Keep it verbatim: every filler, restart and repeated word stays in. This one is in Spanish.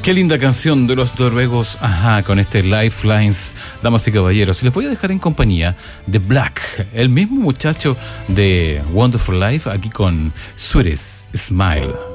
Qué linda canción de los noruegos, ajá, con este Lifelines, damas y caballeros. Y les voy a dejar en compañía de Black, el mismo muchacho de Wonderful Life, aquí con Sweetest Smile.